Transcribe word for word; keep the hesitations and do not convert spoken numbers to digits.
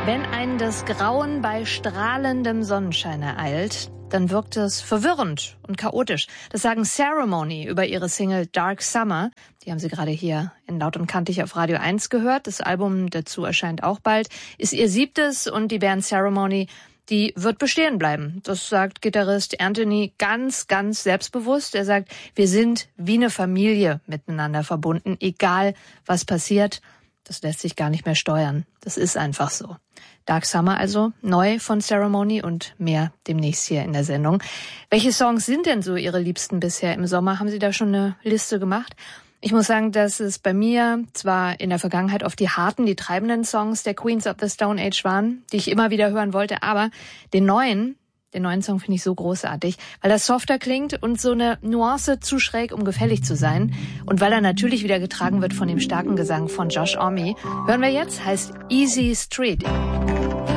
Wenn einen das Grauen bei strahlendem Sonnenschein ereilt, dann wirkt es verwirrend und chaotisch. Das sagen Ceremony über ihre Single Dark Summer. Die haben Sie gerade hier in Laut und Kantig auf Radio eins gehört. Das Album dazu erscheint auch bald. Ist ihr siebtes und die Band Ceremony, die wird bestehen bleiben. Das sagt Gitarrist Anthony ganz, ganz selbstbewusst. Er sagt, wir sind wie eine Familie miteinander verbunden, egal was passiert. Das lässt sich gar nicht mehr steuern. Das ist einfach so. Dark Summer also, neu von Ceremony und mehr demnächst hier in der Sendung. Welche Songs sind denn so Ihre Liebsten bisher im Sommer? Haben Sie da schon eine Liste gemacht? Ich muss sagen, dass es bei mir zwar in der Vergangenheit oft die harten, die treibenden Songs der Queens of the Stone Age waren, die ich immer wieder hören wollte, aber den neuen, den neuen Song finde ich so großartig, weil er softer klingt und so eine Nuance zu schräg, um gefällig zu sein. Und weil er natürlich wieder getragen wird von dem starken Gesang von Josh Homme. Hören wir jetzt, heißt Easy Street.